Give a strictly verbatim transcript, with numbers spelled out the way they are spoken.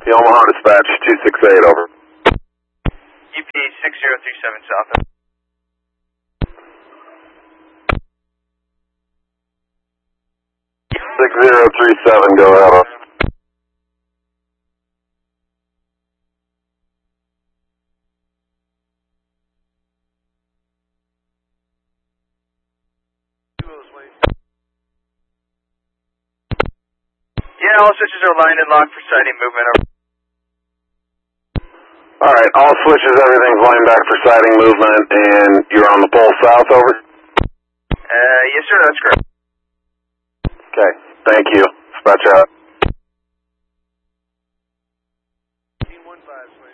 The Omaha Dispatch, two six eight, over. U P six zero three seven South. six zero three seven, go ahead, over. Yeah, all switches are lined and locked for sighting movement. Alright, all switches, everything's lined back for sighting movement, and you're on the pole south, over? Uh, yes sir, that's correct. Okay, thank you. Dispatch out.